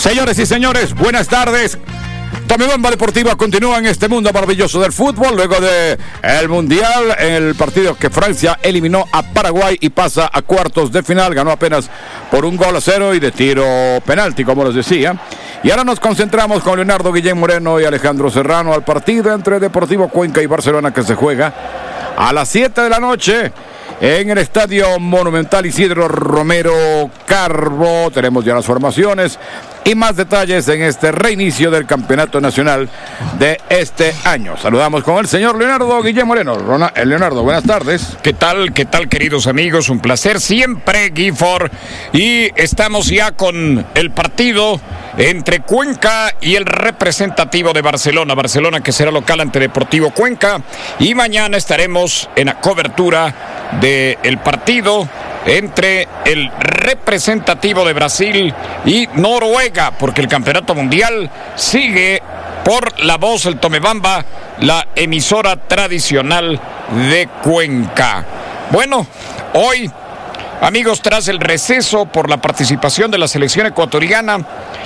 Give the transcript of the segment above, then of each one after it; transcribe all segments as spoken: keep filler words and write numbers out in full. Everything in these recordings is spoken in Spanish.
Señores y señores, buenas tardes. Tomebamba Deportiva continúa en este mundo maravilloso del fútbol luego de el Mundial, el partido que Francia eliminó a Paraguay y pasa a cuartos de final, ganó apenas por un gol a cero y de tiro penalti, como les decía. Y ahora nos concentramos con Leonardo Guillén Moreno y Alejandro Serrano al partido entre Deportivo Cuenca y Barcelona, que se juega a las siete de la noche en el Estadio Monumental Isidro Romero Carbo. Tenemos ya las formaciones y más detalles en este reinicio del Campeonato Nacional de este año. Saludamos con el señor Leonardo Guillén Moreno. Leonardo, buenas tardes. ¿Qué tal? ¿Qué tal, queridos amigos? Un placer siempre, Gifford. Y estamos ya con el partido entre Cuenca y el representativo de Barcelona. Barcelona, que será local ante Deportivo Cuenca. Y mañana estaremos en la cobertura del partido entre el representativo de Brasil y Noruega, porque el campeonato mundial sigue por La Voz, el Tomebamba, la emisora tradicional de Cuenca. Bueno, hoy, amigos, tras el receso por la participación de la selección ecuatoriana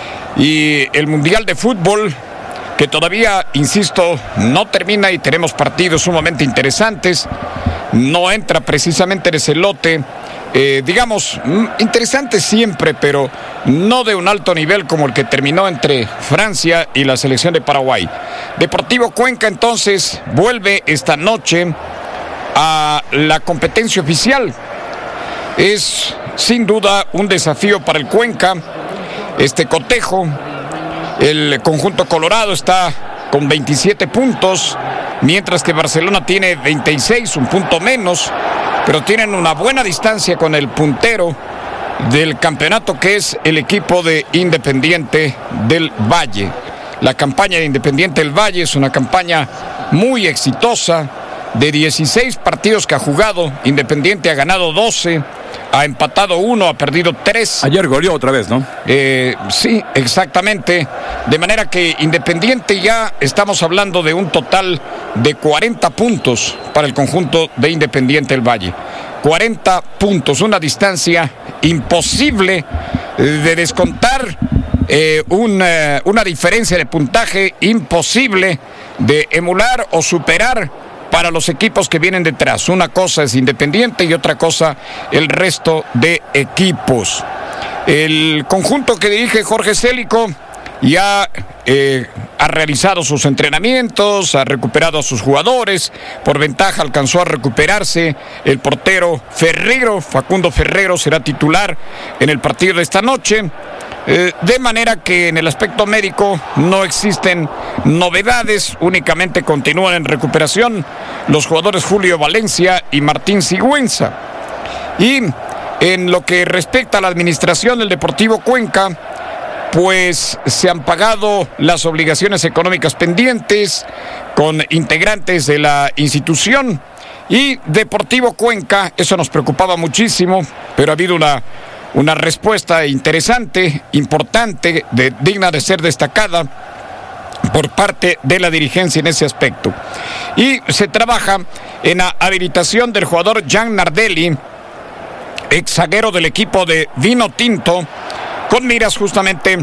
y el mundial de fútbol, que todavía, insisto, no termina y tenemos partidos sumamente interesantes, no entra precisamente en ese lote. Eh, digamos, interesante siempre, pero no de un alto nivel como el que terminó entre Francia y la selección de Paraguay. Deportivo Cuenca entonces vuelve esta noche a la competencia oficial. Es sin duda un desafío para el Cuenca, este cotejo. El conjunto colorado está con veintisiete puntos, mientras que Barcelona tiene veintiséis, un punto menos, pero tienen una buena distancia con el puntero del campeonato, que es el equipo de Independiente del Valle. La campaña de Independiente del Valle es una campaña muy exitosa. De dieciséis partidos que ha jugado, Independiente ha ganado doce, ha empatado uno, ha perdido tres. Ayer goleó otra vez, ¿no? Eh, sí, exactamente. De manera que Independiente ya estamos hablando de un total de cuarenta puntos para el conjunto de Independiente del Valle. cuarenta puntos, una distancia imposible de descontar, eh, una, una diferencia de puntaje imposible de emular o superar para los equipos que vienen detrás. Una cosa es Independiente y otra cosa el resto de equipos. El conjunto que dirige Jorge Célico ya eh, ha realizado sus entrenamientos, ha recuperado a sus jugadores. Por ventaja alcanzó a recuperarse el portero Ferrero. Facundo Ferrero será titular en el partido de esta noche. Eh, de manera que en el aspecto médico no existen novedades, únicamente continúan en recuperación los jugadores Julio Valencia y Martín Sigüenza. Y en lo que respecta a la administración del Deportivo Cuenca, pues se han pagado las obligaciones económicas pendientes con integrantes de la institución. Y Deportivo Cuenca, eso nos preocupaba muchísimo, pero ha habido una Una respuesta interesante, importante, de, digna de ser destacada por parte de la dirigencia en ese aspecto. Y se trabaja en la habilitación del jugador Jan Nardelli, ex zaguero del equipo de Vino Tinto, con miras justamente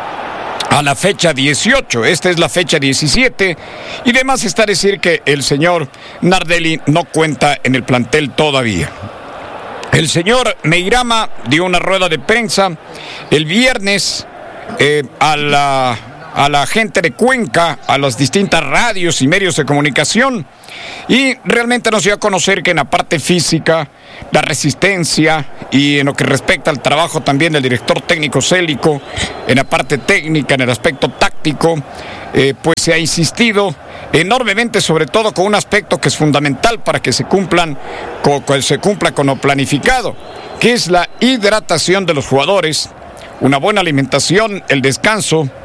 a la fecha dieciocho. Esta es la fecha diecisiete. Y además está decir que el señor Nardelli no cuenta en el plantel todavía. El señor Meirama dio una rueda de prensa el viernes eh, a, la, a la gente de Cuenca, a las distintas radios y medios de comunicación, y realmente nos dio a conocer que en la parte física, la resistencia y en lo que respecta al trabajo también del director técnico Célico, en la parte técnica, en el aspecto táctico, eh, pues se ha insistido enormemente, sobre todo con un aspecto que es fundamental para que se cumplan con, con, se cumpla con lo planificado, que es la hidratación de los jugadores, una buena alimentación, el descanso